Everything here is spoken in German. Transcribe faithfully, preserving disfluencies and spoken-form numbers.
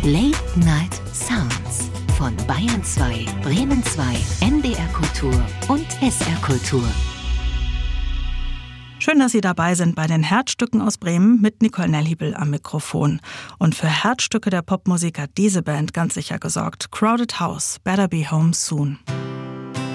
Late Night Sounds von Bayern zwei, Bremen zwei, N D R Kultur und S R Kultur. Schön, dass Sie dabei sind bei den Herzstücken aus Bremen mit Nicole Nelhibel am Mikrofon. Und für Herzstücke der Popmusik hat diese Band ganz sicher gesorgt. Crowded House, Better Be Home Soon.